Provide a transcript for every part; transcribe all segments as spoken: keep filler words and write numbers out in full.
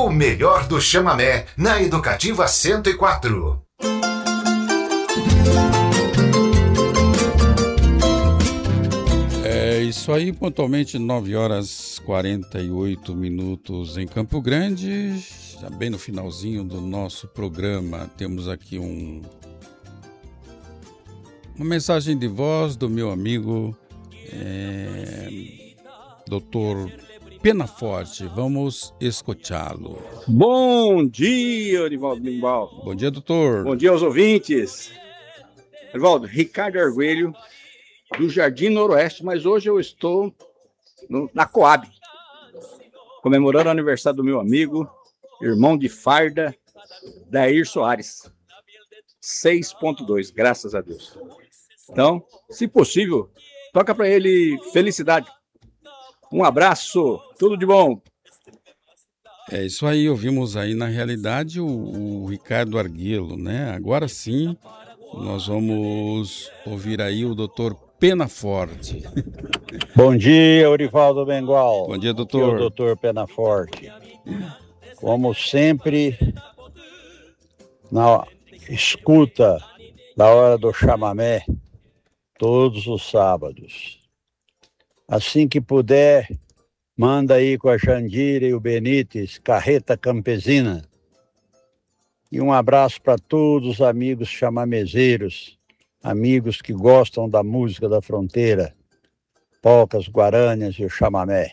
O melhor do chamamé na Educativa cento e quatro. É isso aí, pontualmente nove horas e quarenta e oito minutos em Campo Grande, já bem no finalzinho do nosso programa. Temos aqui um, uma mensagem de voz do meu amigo é, doutor Penaforte. Vamos escutá-lo. Bom dia, Orivaldo Bengual. Bom dia, doutor. Bom dia aos ouvintes. Orivaldo, Ricardo Arguelho, do Jardim Noroeste, mas hoje eu estou no, na Coab, comemorando o aniversário do meu amigo, irmão de farda, Dair Soares. seis ponto dois, graças a Deus. Então, se possível, toca para ele felicidade. Um abraço, tudo de bom. É isso aí, ouvimos aí na realidade o, o Ricardo Arguello, né? Agora sim, nós vamos ouvir aí o doutor Penaforte. Bom dia, Orivaldo Bengual. Bom dia, doutor. Aqui é o doutor Penaforte. Como sempre, na escuta da hora do chamamé, todos os sábados. Assim que puder, manda aí com a Jandira e o Benítez, Carreta Campesina. E um abraço para todos os amigos chamamezeiros, amigos que gostam da música da fronteira, polcas, guaranias e o chamamé.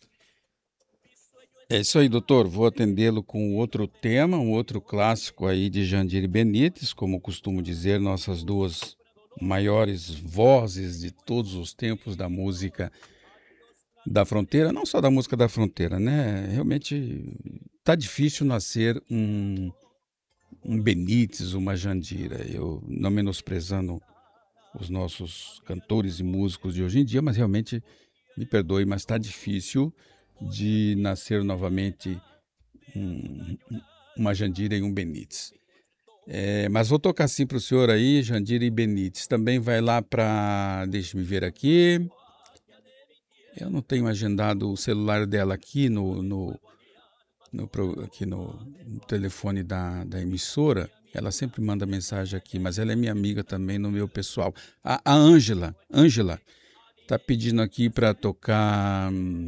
É isso aí, doutor. Vou atendê-lo com outro tema, um outro clássico aí de Jandira e Benítez, como costumo dizer, nossas duas maiores vozes de todos os tempos da música da fronteira, não só da música da fronteira, né? Realmente tá difícil nascer um, um Benítez, uma Jandira. Eu não menosprezando os nossos cantores e músicos de hoje em dia, mas realmente, me perdoe, mas está difícil de nascer novamente um, uma Jandira e um Benítez. É, mas vou tocar sim para o senhor aí, Jandira e Benítez. Também vai lá para, deixa-me ver aqui, eu não tenho agendado o celular dela aqui no, no, no, aqui no, no telefone da, da emissora. Ela sempre manda mensagem aqui, mas ela é minha amiga também no meu pessoal. A Ângela, Ângela, tá pedindo aqui para tocar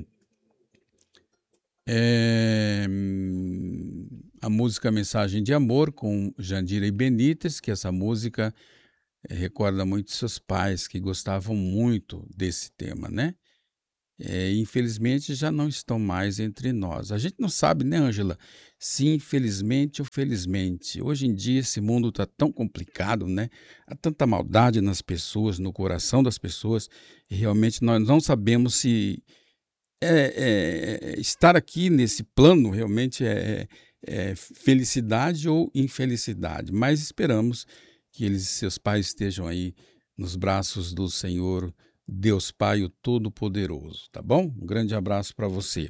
é, a música Mensagem de Amor com Jandira e Benítez, que essa música é, recorda muito seus pais, que gostavam muito desse tema, né? É, infelizmente já não estão mais entre nós. A gente não sabe, né, Ângela, se infelizmente ou felizmente. Hoje em dia esse mundo está tão complicado, né? Há tanta maldade nas pessoas, no coração das pessoas, e realmente nós não sabemos se é, é, estar aqui nesse plano realmente é, é felicidade ou infelicidade. Mas esperamos que eles e seus pais estejam aí nos braços do Senhor Deus Pai, o Todo-Poderoso, tá bom? Um grande abraço para você.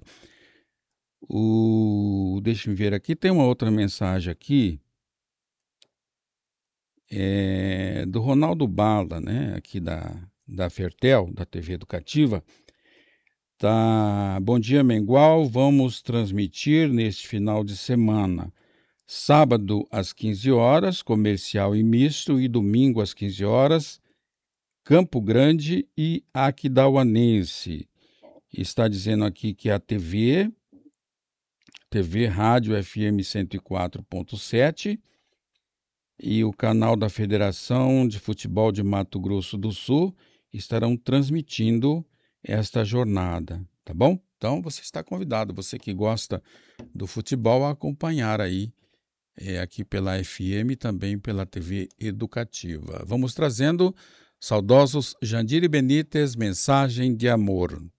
O... Deixa eu ver aqui, tem uma outra mensagem aqui, é... do Ronaldo Bala, né? Aqui da, da Fertel, da T V Educativa. Tá. Bom dia, Mengual. Vamos transmitir neste final de semana. Sábado às quinze horas, comercial e misto, e domingo às quinze horas, Campo Grande e Aquidauanense. Está dizendo aqui que a T V, T V Rádio F M cento e quatro ponto sete e o canal da Federação de Futebol de Mato Grosso do Sul estarão transmitindo esta jornada, tá bom? Então você está convidado, você que gosta do futebol, a acompanhar aí é, aqui pela F M e também pela T V Educativa. Vamos trazendo saudosos Jandira e Benítez, Mensagem de Amor.